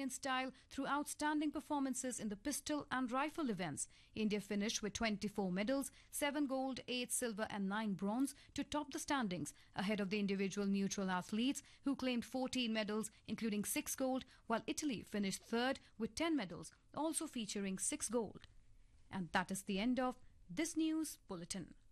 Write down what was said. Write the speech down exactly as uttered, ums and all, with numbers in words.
in style through outstanding performances in the pistol and rifle events. India finished with twenty-four medals, seven gold, eight silver and nine bronze to top the standings, ahead of the individual neutral athletes who claimed fourteen medals, including six gold, while Italy finished third with ten medals, also featuring six gold. And that is the end of this news bulletin.